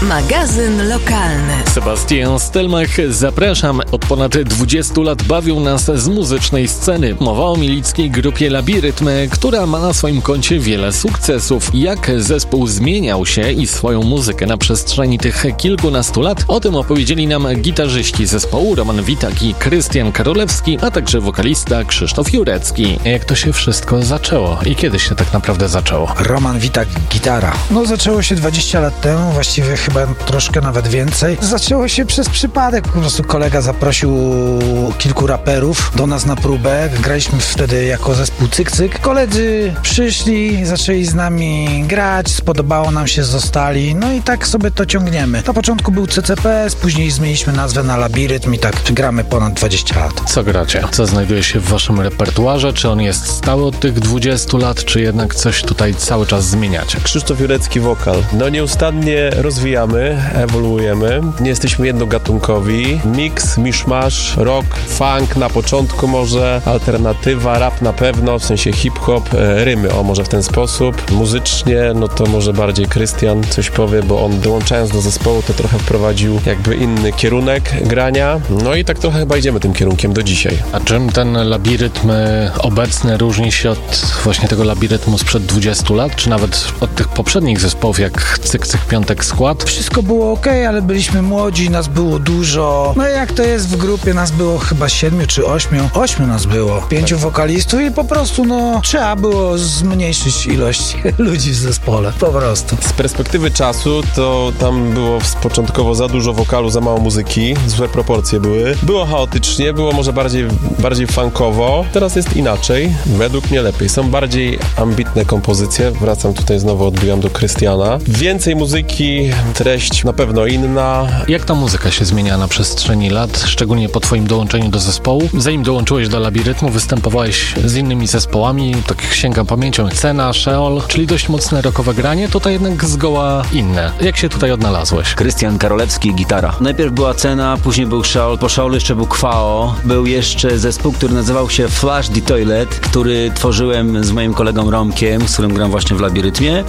Magazyn lokalny. Sebastian Stelmach, zapraszam. Od ponad 20 lat bawią nas z muzycznej sceny. Mowa o milickiej grupie Labirytm, która ma na swoim koncie wiele sukcesów. Jak zespół zmieniał się i swoją muzykę na przestrzeni tych kilkunastu lat, o tym opowiedzieli nam gitarzyści zespołu Roman Witak i Krystian Karolewski, a także wokalista Krzysztof Jurecki. Jak to się wszystko zaczęło i kiedy się tak naprawdę zaczęło? Roman Witak, gitara. Zaczęło się 20 lat temu, właściwie chyba troszkę nawet więcej. Zaczęło się przez przypadek, po prostu kolega zaprosił kilku raperów do nas na próbę. Graliśmy wtedy jako zespół Cyk Cyk. Koledzy przyszli, zaczęli z nami grać, spodobało nam się, zostali, no i tak sobie to ciągniemy. Na początku był CCPS, później zmieniliśmy nazwę na Labirytm i tak gramy ponad 20 lat. Co gracie? Co znajduje się w waszym repertuarze? Czy on jest stały od tych 20 lat, czy jednak coś tutaj cały czas zmieniacie? Krzysztof Jurecki, wokal. Nieustannie rozwijamy, ewoluujemy. Nie jesteśmy jednogatunkowi. Mix, miszmasz, rock, funk na początku może, alternatywa, rap na pewno, w sensie hip-hop, rymy, może w ten sposób. Muzycznie, to może bardziej Krystian coś powie, bo on dołączając do zespołu to trochę wprowadził jakby inny kierunek grania. I tak trochę chyba idziemy tym kierunkiem do dzisiaj. A czym ten Labirytm obecny różni się od właśnie tego Labirytmu sprzed 20 lat, czy nawet od tych poprzednich zespołów, jak Cyk Cyk, Piątek, Skład? Wszystko było okej, ale byliśmy młodzi, nas było dużo. Jak to jest w grupie, nas było chyba 7 czy 8. 8 nas było. 5 wokalistów i po prostu trzeba było zmniejszyć ilość ludzi w zespole. Po prostu. Z perspektywy czasu to tam było początkowo za dużo wokalu, za mało muzyki. Złe proporcje były. Było chaotycznie, było może bardziej funkowo. Teraz jest inaczej. Według mnie lepiej. Są bardziej ambitne kompozycje. Wracam tutaj znowu, odbijam do Krystiana. Więcej muzyki, treść na pewno inna. Jak ta muzyka się zmienia na przestrzeni lat, szczególnie po twoim dołączeniu do zespołu? Zanim dołączyłeś do Labirytmu, występowałeś z innymi zespołami, tak sięgam pamięcią, Cena, Sheol, czyli dość mocne rockowe granie, tutaj jednak zgoła inne. Jak się tutaj odnalazłeś? Krystian Karolewski, gitara. Najpierw była Cena, później był Sheol, po Sheolu jeszcze był Kwao. Był jeszcze zespół, który nazywał się Flash the Toilet, który tworzyłem z moim kolegą Romkiem, z którym gram właśnie w Labirytmie.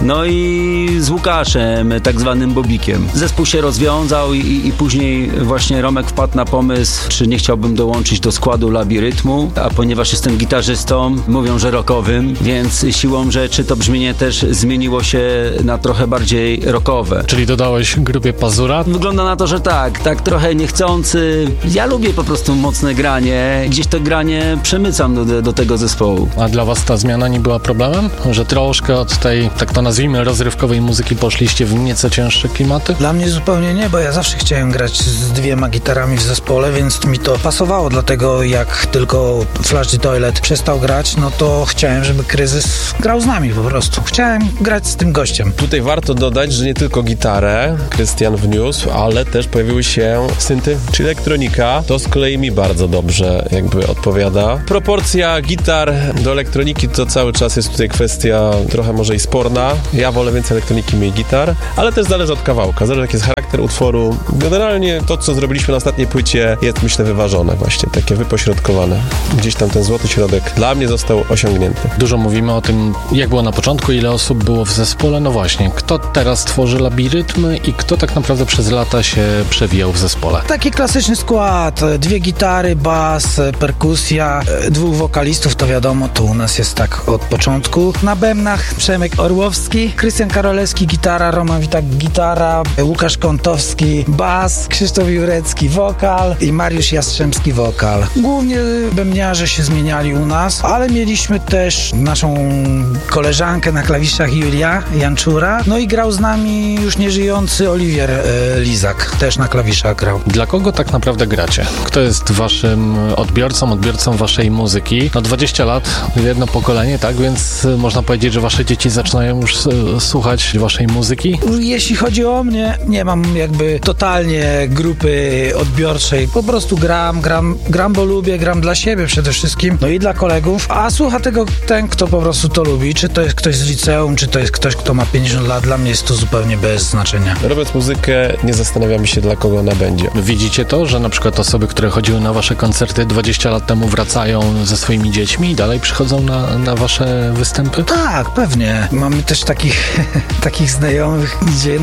I z Łukaszem, tak zwanym Bobikiem. Zespół się rozwiązał i później właśnie Romek wpadł na pomysł, czy nie chciałbym dołączyć do składu Labirytmu, a ponieważ jestem gitarzystą, mówią, że rockowym, więc siłą rzeczy to brzmienie też zmieniło się na trochę bardziej rockowe. Czyli dodałeś grupie Pazura? Wygląda na to, że tak trochę niechcący. Ja lubię po prostu mocne granie, gdzieś to granie przemycam do tego zespołu. A dla was ta zmiana nie była problemem? Że troszkę od tej, tak to nazwijmy, rozrywkowej muzyki poszliście w nieco cięższe klimaty? Dla mnie zupełnie nie, bo ja zawsze chciałem grać z 2 gitarami w zespole, więc mi to pasowało, dlatego jak tylko Flash the Toilet przestał grać, to chciałem, żeby Kryzys grał z nami po prostu. Chciałem grać z tym gościem. Tutaj warto dodać, że nie tylko gitarę Krystian wniósł, ale też pojawiły się synty, czy elektronika. To z kolei mi bardzo dobrze jakby odpowiada. Proporcja gitar do elektroniki to cały czas jest tutaj kwestia trochę może i sporna. Ja wolę więcej elektroniki, mniej gitar, ale też zależy od kawałka, zależy jaki jest charakter utworu. Generalnie to, co zrobiliśmy na ostatniej płycie, jest myślę wyważone właśnie, takie wypośrodkowane. Gdzieś tam ten złoty środek dla mnie został osiągnięty. Dużo mówimy o tym, jak było na początku, ile osób było w zespole. Właśnie, kto teraz tworzy Labirytm i kto tak naprawdę przez lata się przewijał w zespole? Taki klasyczny skład, 2 gitary, bas, perkusja, 2 wokalistów, to wiadomo, to u nas jest tak od początku. Na bębnach Przemek Orłowski, Krystian Karolewski, gitara, Roman Witak, gitara, Łukasz Kątowski, bas, Krzysztof Jurecki, wokal i Mariusz Jastrzębski, wokal. Głównie bębniarze się zmieniali u nas, ale mieliśmy też naszą koleżankę na klawiszach Julia Janczura, i grał z nami już nieżyjący Oliwier Lizak, też na klawiszach grał. Dla kogo tak naprawdę gracie? Kto jest waszym odbiorcą waszej muzyki? 20 lat, jedno pokolenie, tak? Więc można powiedzieć, że wasze dzieci zaczynają już słuchać waszej muzyki? Jeśli chodzi o mnie, nie mam jakby totalnie grupy odbiorczej. Po prostu gram, bo lubię, gram dla siebie przede wszystkim, i dla kolegów, a słucha tego ten, kto po prostu to lubi. Czy to jest ktoś z liceum, czy to jest ktoś, kto ma 50 lat, dla mnie jest to zupełnie bez znaczenia. Robiąc muzykę, nie zastanawiamy się, dla kogo ona będzie. Widzicie to, że na przykład osoby, które chodziły na wasze koncerty 20 lat temu, wracają ze swoimi dziećmi i dalej przychodzą na wasze występy? Tak, pewnie. Mamy też takich znajomych, gdzie naprawdę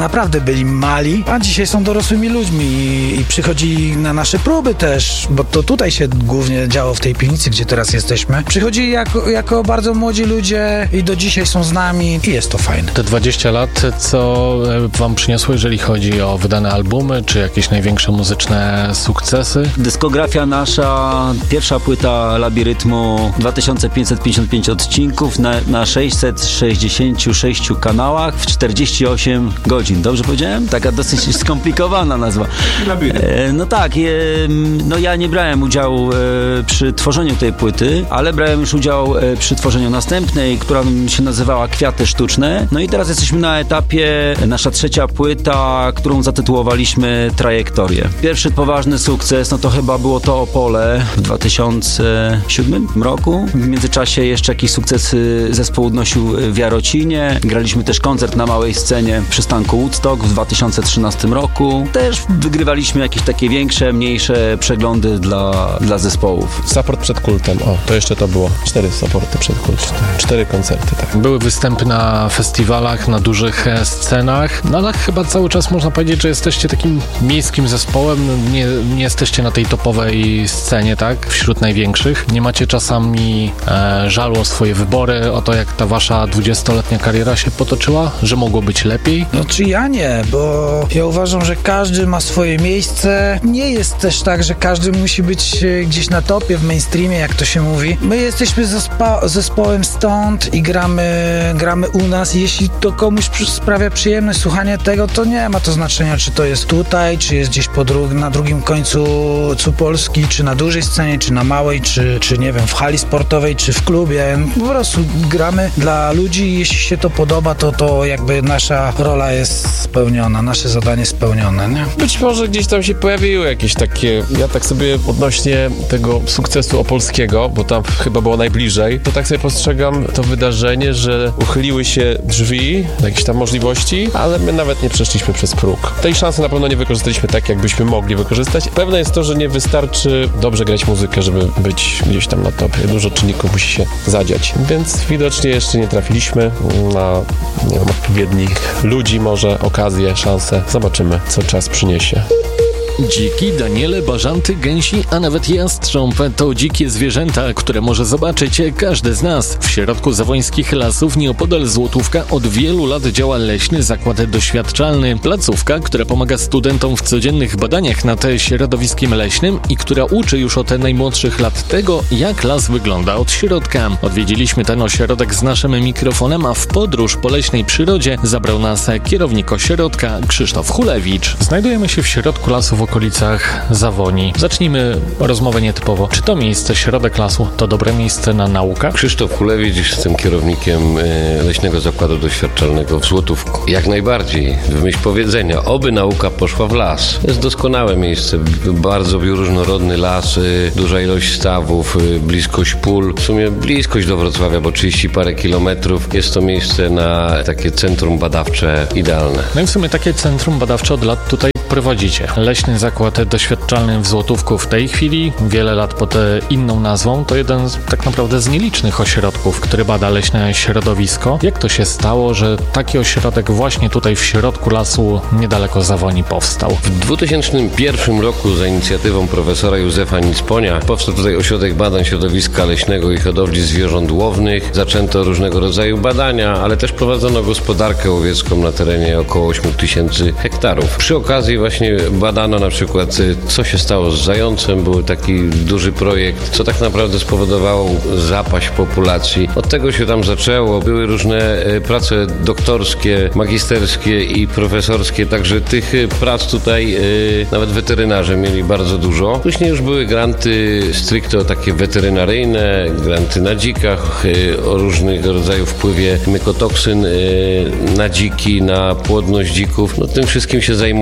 byli mali, a dzisiaj są dorosłymi ludźmi i przychodzili na nasze próby też, bo to tutaj się głównie działo w tej piwnicy, gdzie teraz jesteśmy. Przychodzili jako bardzo młodzi ludzie i do dzisiaj są z nami i jest to fajne. Te 20 lat, co wam przyniosło, jeżeli chodzi o wydane albumy, czy jakieś największe muzyczne sukcesy? Dyskografia nasza, pierwsza płyta Labirytmu, 2555 odcinków na 666 kanałach w 48 godzin. Dobrze powiedziałem? Taka dosyć skomplikowana nazwa. No tak, no ja nie brałem udziału przy tworzeniu tej płyty, ale brałem już udział przy tworzeniu następnej, która się nazywała Kwiaty Sztuczne. No i teraz jesteśmy na etapie, nasza trzecia płyta, którą zatytułowaliśmy Trajektorię. Pierwszy poważny sukces, no to chyba było to Opole w 2007 roku. W międzyczasie jeszcze jakiś sukces zespół odnosił w Jarocinie. Graliśmy też koncert na małej scenie przystanku Woodstock w 2013 roku. Też wygrywaliśmy jakieś takie większe, mniejsze przeglądy dla zespołów. Support przed kultem. O, to jeszcze to było. 4 supporty przed kultem. 4 koncerty, tak. Były występy na festiwalach, na dużych scenach, no ale chyba cały czas można powiedzieć, że jesteście takim miejskim zespołem, nie jesteście na tej topowej scenie, tak? Wśród największych. Nie macie czasami żalu o swoje wybory, o to, jak ta wasza 20-letnia kariera się potoczyła, że mogło być lepiej? No czy ja nie, bo ja uważam, że każdy ma swoje miejsce. Nie jest też tak, że każdy musi być gdzieś na topie, w mainstreamie, jak to się mówi. My jesteśmy zespołem stąd i gramy u nas. Jeśli to komuś sprawia przyjemność słuchanie tego, to nie ma to znaczenia, czy to jest tutaj, czy jest gdzieś na drugim końcu Polski, czy na dużej scenie, czy na małej, czy nie wiem, w hali sportowej, czy w klubie. Po prostu gramy dla ludzi i jeśli się to podoba, to jakby nasza rola jest spełniona, nasze zadanie spełnione, nie? Być może gdzieś tam się pojawiły jakieś takie, ja tak sobie odnośnie tego sukcesu opolskiego, bo tam chyba było najbliżej, to tak sobie postrzegam to wydarzenie, że uchyliły się drzwi, jakieś tam możliwości, ale my nawet nie przeszliśmy przez próg. Tej szansy na pewno nie wykorzystaliśmy tak, jakbyśmy mogli wykorzystać. Pewne jest to, że nie wystarczy dobrze grać muzykę, żeby być gdzieś tam na topie. Dużo czynników musi się zadziać, więc widocznie jeszcze nie trafiliśmy na, nie wiem, odpowiednich ludzi, może okazję, szansę. Zobaczymy, co czas przyniesie. Dziki, daniele, bażanty, gęsi, a nawet jastrząb to dzikie zwierzęta, które może zobaczyć każdy z nas. W środku zawońskich lasów nieopodal Złotówka od wielu lat działa leśny zakład doświadczalny. Placówka, która pomaga studentom w codziennych badaniach nad środowiskiem leśnym i która uczy już od najmłodszych lat tego, jak las wygląda od środka. Odwiedziliśmy ten ośrodek z naszym mikrofonem, a w podróż po leśnej przyrodzie zabrał nas kierownik ośrodka Krzysztof Hulewicz. Znajdujemy się w środku lasu w okolicach Zawoni. Zacznijmy rozmowę nietypowo. Czy to miejsce, środek lasu, to dobre miejsce na naukę? Krzysztof Hulewicz, jestem kierownikiem Leśnego Zakładu Doświadczalnego w Złotówku. Jak najbardziej, w myśl powiedzenia, oby nauka poszła w las. To jest doskonałe miejsce, bardzo bioróżnorodny las, duża ilość stawów, bliskość pól, w sumie bliskość do Wrocławia, bo 30 parę kilometrów. Jest to miejsce na takie centrum badawcze idealne. No i w sumie takie centrum badawcze od lat tutaj prowadzicie. Leśny Zakład Doświadczalny w Złotówku w tej chwili, wiele lat pod inną nazwą, to jeden tak naprawdę z nielicznych ośrodków, który bada leśne środowisko. Jak to się stało, że taki ośrodek właśnie tutaj w środku lasu, niedaleko Zawoni, powstał? W 2001 roku za inicjatywą profesora Józefa Nicponia powstał tutaj Ośrodek Badań Środowiska Leśnego i Hodowli Zwierząt Łownych. Zaczęto różnego rodzaju badania, ale też prowadzono gospodarkę łowiecką na terenie około 8000 hektarów. Przy okazji właśnie badano na przykład, co się stało z zającem. Był taki duży projekt, co tak naprawdę spowodowało zapaść populacji. Od tego się tam zaczęło. Były różne prace doktorskie, magisterskie i profesorskie, także tych prac tutaj nawet weterynarze mieli bardzo dużo. Później już były granty stricte takie weterynaryjne, granty na dzikach, o różnego rodzaju wpływie mykotoksyn na dziki, na płodność dzików. No, tym wszystkim się zajmujemy.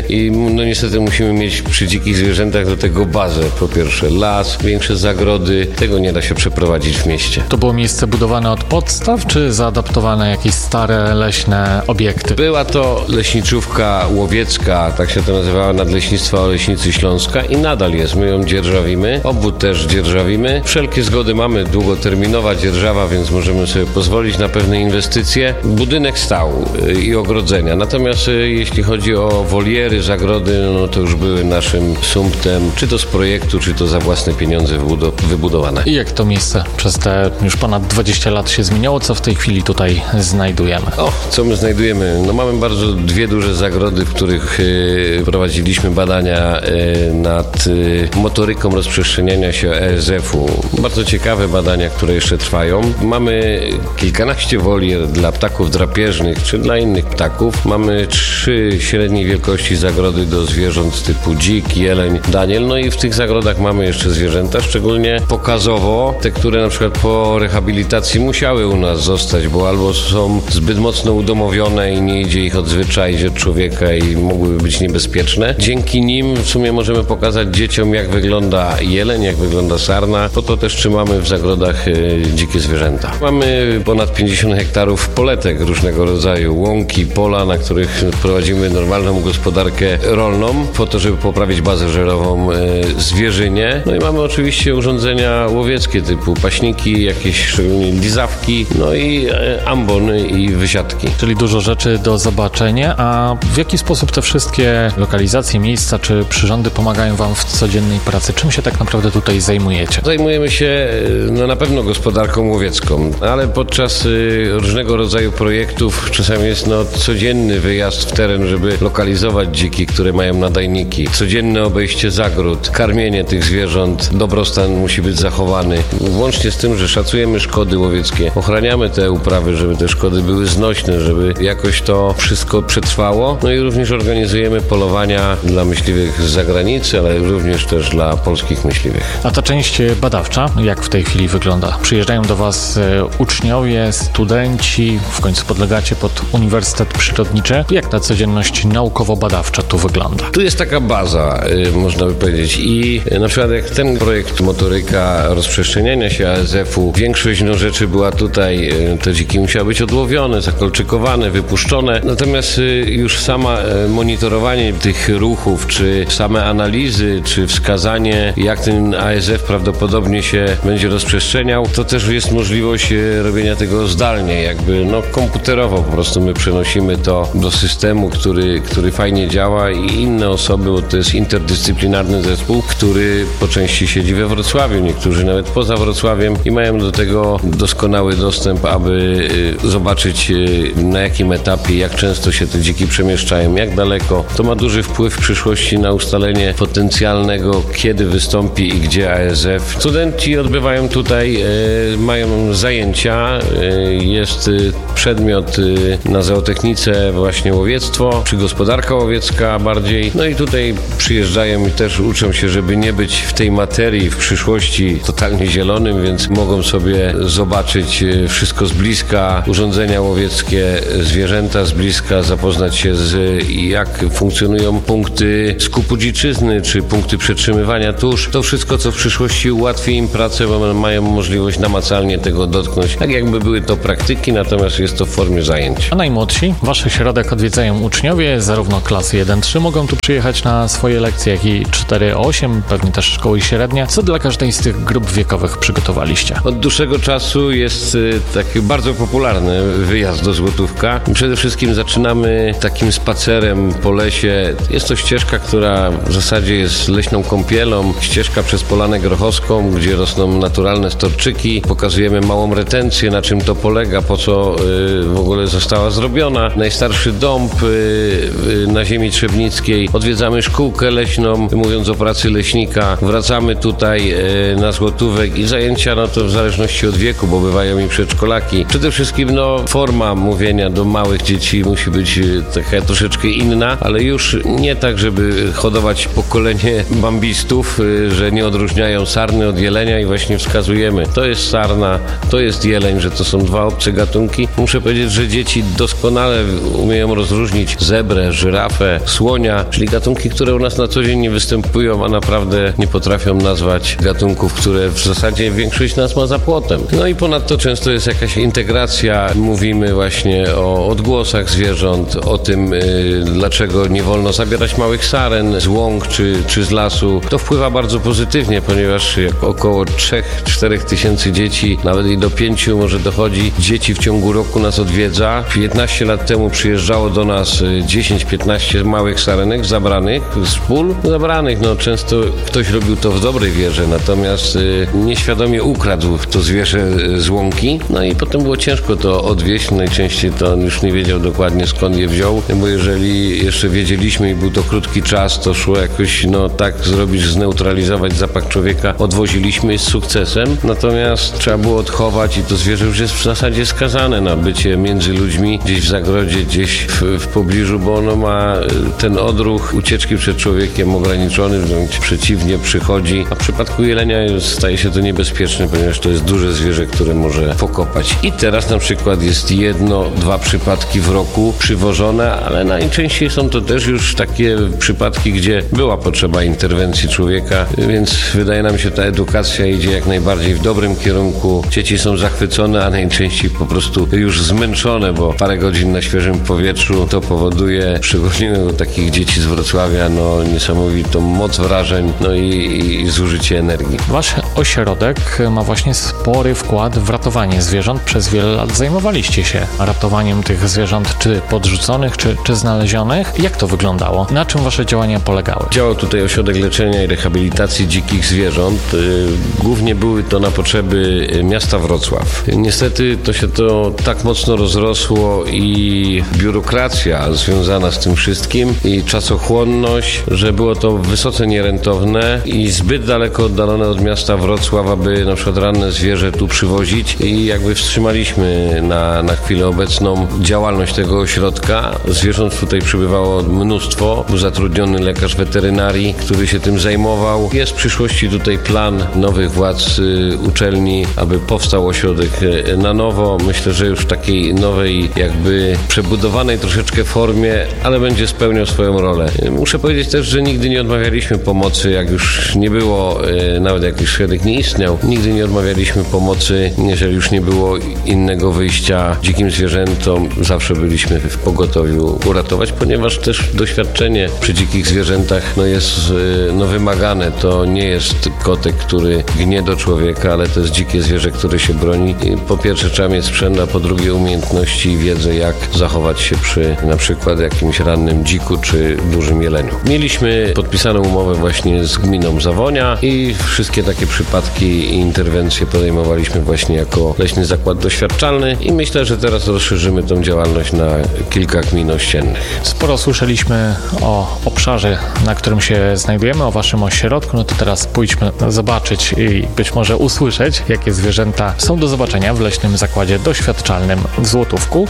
dzikie i no niestety musimy mieć przy dzikich zwierzętach do tego bazę. Po pierwsze las, większe zagrody, tego nie da się przeprowadzić w mieście. To było miejsce budowane od podstaw, czy zaadaptowane jakieś stare, leśne obiekty? Była to leśniczówka łowiecka, tak się to nazywała, Nadleśnictwa Oleśnicy Śląska i nadal jest. My ją dzierżawimy, obwód też dzierżawimy. Wszelkie zgody mamy, długoterminowa dzierżawa, więc możemy sobie pozwolić na pewne inwestycje. Budynek stał i ogrodzenia. Natomiast jeśli chodzi o woliery, zagrody, no to już były naszym sumptem, czy to z projektu, czy to za własne pieniądze wybudowane. I jak to miejsce przez te już ponad 20 lat się zmieniało? Co w tej chwili tutaj znajdujemy? Co my znajdujemy? No mamy bardzo dwie duże zagrody, w których prowadziliśmy badania nad motoryką rozprzestrzeniania się ASF-u. Bardzo ciekawe badania, które jeszcze trwają. Mamy kilkanaście wolier dla ptaków drapieżnych, czy dla innych ptaków. Mamy 3 średniej wielkości zagrody do zwierząt typu dzik, jeleń, daniel. No i w tych zagrodach mamy jeszcze zwierzęta, szczególnie pokazowo, te, które na przykład po rehabilitacji musiały u nas zostać, bo albo są zbyt mocno udomowione i nie idzie ich odzwyczaić od człowieka i mogłyby być niebezpieczne. Dzięki nim w sumie możemy pokazać dzieciom, jak wygląda jeleń, jak wygląda sarna. Po to też trzymamy w zagrodach dzikie zwierzęta. Mamy ponad 50 hektarów poletek różnego rodzaju, łąki, pola, na których prowadzimy normalną gospodarkę rolną, po to, żeby poprawić bazę żerową zwierzynie. No i mamy oczywiście urządzenia łowieckie typu paśniki, jakieś szczególnie lizawki, no i ambony i wysiadki. Czyli dużo rzeczy do zobaczenia, a w jaki sposób te wszystkie lokalizacje, miejsca czy przyrządy pomagają Wam w codziennej pracy? Czym się tak naprawdę tutaj zajmujecie? Zajmujemy się na pewno gospodarką łowiecką, ale podczas różnego rodzaju projektów czasami jest codzienny wyjazd w teren, żeby lokalizować dziki, które mają nadajniki, codzienne obejście zagród, karmienie tych zwierząt, dobrostan musi być zachowany. Włącznie z tym, że szacujemy szkody łowieckie, ochraniamy te uprawy, żeby te szkody były znośne, żeby jakoś to wszystko przetrwało. No i również organizujemy polowania dla myśliwych z zagranicy, ale również też dla polskich myśliwych. A ta część badawcza, jak w tej chwili wygląda? Przyjeżdżają do Was uczniowie, studenci, w końcu podlegacie pod Uniwersytet Przyrodniczy. Jak ta codzienność naukowo-badawcza tu wygląda? Tu jest taka baza, można by powiedzieć, i na przykład jak ten projekt motoryka rozprzestrzeniania się ASF-u, większość rzeczy była tutaj, te dziki musiały być odłowione, zakolczykowane, wypuszczone, natomiast już sama monitorowanie tych ruchów, czy same analizy, czy wskazanie, jak ten ASF prawdopodobnie się będzie rozprzestrzeniał, to też jest możliwość robienia tego zdalnie, jakby komputerowo po prostu my przenosimy to do systemu, który fajnie działa i inne osoby, bo to jest interdyscyplinarny zespół, który po części siedzi we Wrocławiu, niektórzy nawet poza Wrocławiem i mają do tego doskonały dostęp, aby zobaczyć, na jakim etapie, jak często się te dziki przemieszczają, jak daleko. To ma duży wpływ w przyszłości na ustalenie potencjalnego, kiedy wystąpi i gdzie ASF. Studenci odbywają tutaj, mają zajęcia, jest przedmiot na zootechnice właśnie łowiectwo, czy gospodarka łowiecka bardziej. No i tutaj przyjeżdżają i też uczą się, żeby nie być w tej materii w przyszłości totalnie zielonym, więc mogą sobie zobaczyć wszystko z bliska, urządzenia łowieckie, zwierzęta z bliska, zapoznać się jak funkcjonują punkty skupu dziczyzny, czy punkty przetrzymywania tusz. To wszystko, co w przyszłości ułatwi im pracę, bo mają możliwość namacalnie tego dotknąć. Tak jakby były to praktyki, natomiast jest to w formie zajęć. A najmłodsi? Wasz ośrodek odwiedzają uczniowie, zarówno klasy 1-3 mogą tu przyjechać na swoje lekcje, jak i 4-8, pewnie też szkoły średnie. Co dla każdej z tych grup wiekowych przygotowaliście? Od dłuższego czasu jest taki bardzo popularny wyjazd do Złotówka. Przede wszystkim zaczynamy takim spacerem po lesie. Jest to ścieżka, która w zasadzie jest leśną kąpielą. Ścieżka przez Polanę Grochowską, gdzie rosną naturalne storczyki. Pokazujemy małą retencję, na czym to polega, po co w ogóle została zrobiona. Najstarszy dąb na ziemi trzebnickiej. Odwiedzamy szkółkę leśną, mówiąc o pracy leśnika. Wracamy tutaj na Złotówek i zajęcia, to w zależności od wieku, bo bywają i przedszkolaki. Przede wszystkim forma mówienia do małych dzieci musi być taka troszeczkę inna, ale już nie tak, żeby hodować pokolenie bambistów, że nie odróżniają sarny od jelenia i właśnie wskazujemy, to jest sarna, to jest jeleń, że to są dwa obce gatunki. Muszę powiedzieć, że dzieci doskonale umieją rozróżnić zebrę, żyrafę, szasze, słonia, czyli gatunki, które u nas na co dzień nie występują, a naprawdę nie potrafią nazwać gatunków, które w zasadzie większość nas ma za płotem. No i ponadto często jest jakaś integracja, mówimy właśnie o odgłosach zwierząt, o tym, dlaczego nie wolno zabierać małych saren z łąk czy z lasu. To wpływa bardzo pozytywnie, ponieważ jak około 3-4 tysięcy dzieci, nawet i do 5 może dochodzi, dzieci w ciągu roku nas odwiedza. 15 lat temu przyjeżdżało do nas 10-15 małych sarenek zabranych z pól. Zabranych, no często ktoś robił to w dobrej wierze, natomiast nieświadomie ukradł to zwierzę z łąki, no i potem było ciężko to odwieźć. Najczęściej to on już nie wiedział dokładnie, skąd je wziął, bo jeżeli jeszcze wiedzieliśmy i był to krótki czas, to szło jakoś tak zrobić, zneutralizować zapach człowieka, odwoziliśmy z sukcesem, natomiast trzeba było odchować i to zwierzę już jest w zasadzie skazane na bycie między ludźmi, gdzieś w zagrodzie, gdzieś w pobliżu, bo ono ma ten odruch ucieczki przed człowiekiem ograniczony, wręcz przeciwnie, przychodzi, a w przypadku jelenia staje się to niebezpieczne, ponieważ to jest duże zwierzę, które może pokopać. I teraz na przykład jest 1-2 przypadki w roku przywożone, ale najczęściej są to też już takie przypadki, gdzie była potrzeba interwencji człowieka, więc wydaje nam się, ta edukacja idzie jak najbardziej w dobrym kierunku. Dzieci są zachwycone, a najczęściej po prostu już zmęczone, bo parę godzin na świeżym powietrzu to powoduje, szczególnie u takich dzieci z Wrocławia, niesamowitą moc wrażeń, i zużycie energii. Wasz ośrodek ma właśnie spory wkład w ratowanie zwierząt. Przez wiele lat zajmowaliście się ratowaniem tych zwierząt, czy podrzuconych, czy znalezionych. Jak to wyglądało? Na czym wasze działania polegały? Działał tutaj ośrodek leczenia i rehabilitacji dzikich zwierząt. Głównie były to na potrzeby miasta Wrocław. Niestety to się tak mocno rozrosło i biurokracja związana z tym wszystkim i czasochłonność, że było to wysoce nierentowne i zbyt daleko oddalone od miasta Wrocław, aby na przykład ranne zwierzę tu przywozić i jakby wstrzymaliśmy na chwilę obecną działalność tego ośrodka. Zwierząt tutaj przybywało mnóstwo. Był zatrudniony lekarz weterynarii, który się tym zajmował. Jest w przyszłości tutaj plan nowych władz uczelni, aby powstał ośrodek na nowo. Myślę, że już w takiej nowej, jakby przebudowanej troszeczkę formie, ale będzie spełniał swoją rolę. Muszę powiedzieć też, że nigdy nie odmawialiśmy pomocy, jak już nie było, nawet jak już ośrodek nie istniał, nigdy nie odmawialiśmy pomocy, jeżeli już nie było innego wyjścia dzikim zwierzętom. Zawsze byliśmy w pogotowiu uratować, ponieważ też doświadczenie przy dzikich zwierzętach jest wymagane. To nie jest kotek, który gnie do człowieka, ale to jest dzikie zwierzę, które się broni. I po pierwsze trzeba mieć sprzęt, a po drugie umiejętności i wiedzę, jak zachować się przy na przykład jakimś rannym dziku czy dużym jeleniu. Mieliśmy podpisaną umowę właśnie z gminą Zawonia i wszystkie takie przypadki i interwencje podejmowaliśmy właśnie jako Leśny Zakład Doświadczalny i myślę, że teraz rozszerzymy tą działalność na kilka gmin ościennych. Sporo słyszeliśmy o obszarze, na którym się znajdujemy, o waszym ośrodku, to teraz pójdźmy zobaczyć i być może usłyszeć, jakie zwierzęta są do zobaczenia w Leśnym Zakładzie Doświadczalnym w Złotówku.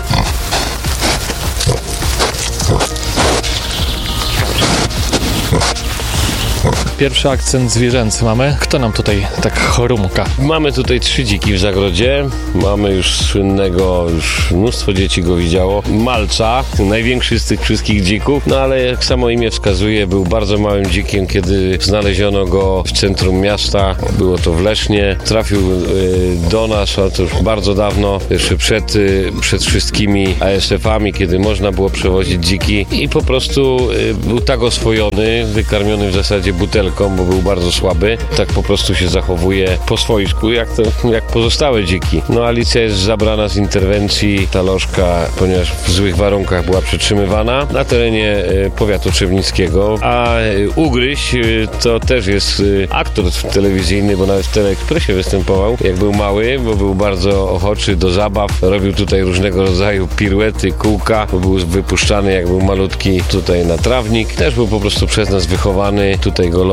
Pierwszy akcent zwierzęcy mamy. Kto nam tutaj tak chrumka? Mamy tutaj 3 dziki w zagrodzie. Mamy już słynnego, już mnóstwo dzieci go widziało, malca, największy z tych wszystkich dzików, ale jak samo imię wskazuje, był bardzo małym dzikiem, kiedy znaleziono go w centrum miasta. Było to w Lesznie. Trafił do nas, ale to już bardzo dawno, jeszcze przed wszystkimi ASF-ami, kiedy można było przewozić dziki i po prostu był tak oswojony, wykarmiony w zasadzie butelką, bo był bardzo słaby. Tak po prostu się zachowuje po swojsku, jak pozostałe dziki. Alicja jest zabrana z interwencji. Ta lożka, ponieważ w złych warunkach była przetrzymywana na terenie powiatu trzebnickiego, a Ugryś to też jest aktor telewizyjny, bo nawet w Teleekspresie występował, jak był mały, bo był bardzo ochoczy do zabaw. Robił tutaj różnego rodzaju piruety, kółka, bo był wypuszczany, jak był malutki, tutaj na trawnik. Też był po prostu przez nas wychowany. Tutaj go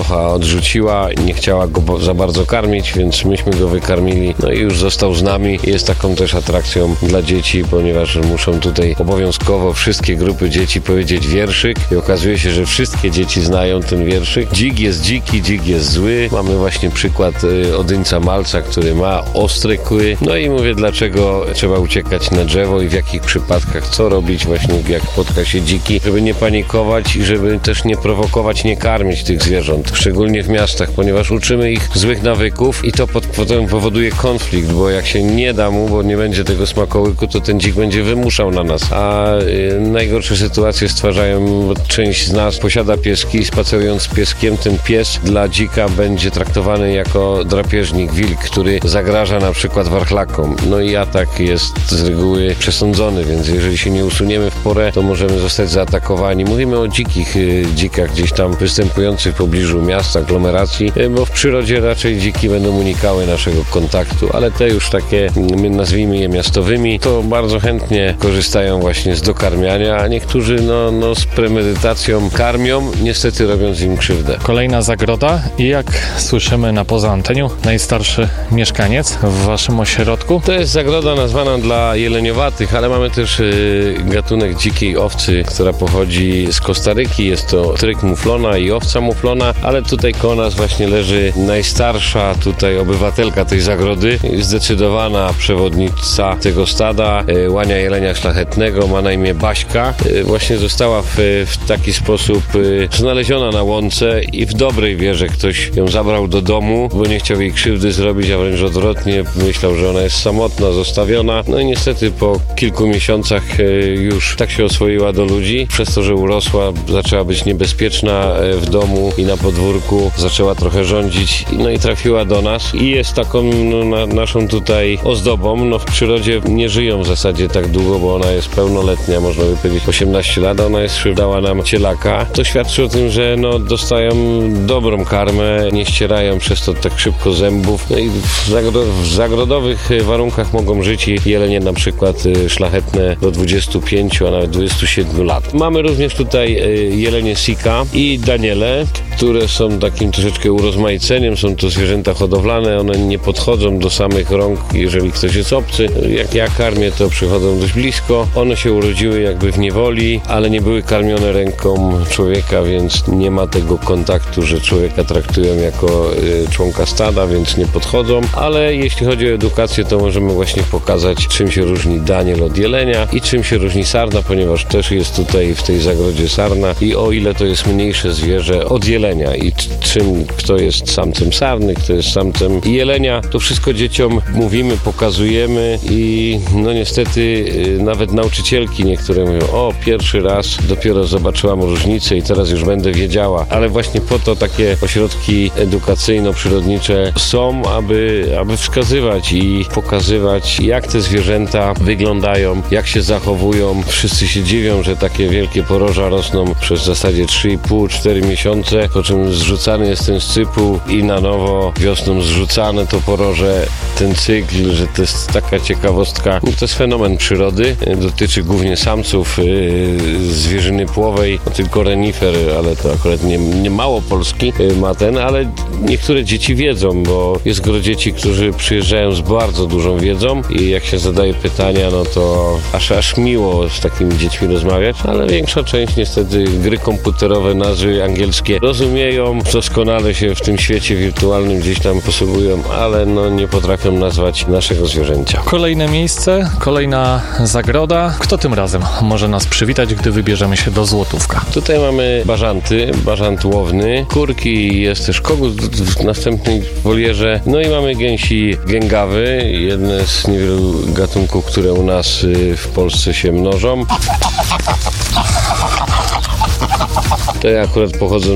macocha odrzuciła, nie chciała go za bardzo karmić, więc myśmy go wykarmili, no i już został z nami. Jest taką też atrakcją dla dzieci, ponieważ muszą tutaj obowiązkowo wszystkie grupy dzieci powiedzieć wierszyk i okazuje się, że wszystkie dzieci znają ten wierszyk. Dzik jest dziki, dzik jest zły. Mamy właśnie przykład Odyńca Malca, który ma ostre kły. No i mówię, dlaczego trzeba uciekać na drzewo i w jakich przypadkach, co robić właśnie, jak spotka się dziki, żeby nie panikować i żeby też nie prowokować, nie karmić tych zwierząt, szczególnie w miastach, ponieważ uczymy ich złych nawyków i to potem powoduje konflikt, bo jak się nie da mu, bo nie będzie tego smakołyku, to ten dzik będzie wymuszał na nas, a najgorsze sytuacje stwarzają, bo część z nas posiada pieski i spacerując z pieskiem, ten pies dla dzika będzie traktowany jako drapieżnik, wilk, który zagraża na przykład warchlakom. No i atak jest z reguły przesądzony, więc jeżeli się nie usuniemy w porę, to możemy zostać zaatakowani. Mówimy o dzikach gdzieś tam występujących w pobliżu miast, aglomeracji, bo w przyrodzie raczej dziki będą unikały naszego kontaktu, ale te już takie, nazwijmy je miastowymi, to bardzo chętnie korzystają właśnie z dokarmiania, a niektórzy z premedytacją karmią, niestety robiąc im krzywdę. Kolejna zagroda i jak słyszymy na poza anteniu, najstarszy mieszkaniec w waszym ośrodku. To jest zagroda nazwana dla jeleniowatych, ale mamy też gatunek dzikiej owcy, która pochodzi z Kostaryki. Jest to tryk muflona i owca muflona, ale tutaj koło nas właśnie leży najstarsza tutaj obywatelka tej zagrody, zdecydowana przewodnica tego stada, łania jelenia szlachetnego, ma na imię Baśka. Właśnie została w taki sposób znaleziona na łące i w dobrej wierze ktoś ją zabrał do domu, bo nie chciał jej krzywdy zrobić, a wręcz odwrotnie, myślał, że ona jest samotna, zostawiona. No i niestety po kilku miesiącach już tak się oswoiła do ludzi. Przez to, że urosła, zaczęła być niebezpieczna w domu i na podwórku, zaczęła trochę rządzić, no i trafiła do nas i jest taką naszą tutaj ozdobą. W przyrodzie nie żyją w zasadzie tak długo, bo ona jest pełnoletnia, można by powiedzieć 18 lat, ona dała nam cielaka. To świadczy o tym, że dostają dobrą karmę, nie ścierają przez to tak szybko zębów. No i w zagrodowych warunkach mogą żyć jelenie na przykład szlachetne do 25, a nawet 27 lat. Mamy również tutaj jelenie Sika i Daniele, które są takim troszeczkę urozmaiceniem. Są to zwierzęta hodowlane, one nie podchodzą do samych rąk, jeżeli ktoś jest obcy. Jak ja karmię, to przychodzą dość blisko. One się urodziły jakby w niewoli, ale nie były karmione ręką człowieka, więc nie ma tego kontaktu, że człowieka traktują jako członka stada, więc nie podchodzą. Ale jeśli chodzi o edukację, to możemy właśnie pokazać, czym się różni Daniel od jelenia i czym się różni sarna, ponieważ też jest tutaj w tej zagrodzie sarna i o ile to jest mniejsze zwierzę od jelenia i kto jest samcem sarny, kto jest samcem jelenia, to wszystko dzieciom mówimy, pokazujemy i niestety nawet nauczycielki niektóre mówią, pierwszy raz dopiero zobaczyłam różnicę i teraz już będę wiedziała, ale właśnie po to takie ośrodki edukacyjno-przyrodnicze są, aby wskazywać i pokazywać, jak te zwierzęta wyglądają, jak się zachowują. Wszyscy się dziwią, że takie wielkie poroża rosną przez w zasadzie 3,5-4 miesiące, po czym zrzucany jest ten scypuł i na nowo wiosną zrzucane to poroże. Ten cykl, że to jest taka ciekawostka, to jest fenomen przyrody, dotyczy głównie samców zwierzyny płowej, tylko renifer, ale to akurat nie mało Polski ma ale niektóre dzieci wiedzą, bo jest gro dzieci, którzy przyjeżdżają z bardzo dużą wiedzą i jak się zadaje pytania, to aż miło z takimi dziećmi rozmawiać, ale większa część niestety gry komputerowe, nazwy angielskie rozumieją, doskonale się w tym świecie wirtualnym gdzieś tam posługują, ale nie potrafią nazwać naszego zwierzęcia. Kolejne miejsce, kolejna zagroda. Kto tym razem może nas przywitać, gdy wybierzemy się do Złotówka? Tutaj mamy bażant łowny, kurki, jest też kogut w następnej wolierze, i mamy gęsi gęgawy, jedne z niewielu gatunków, które u nas w Polsce się mnożą. Te akurat pochodzą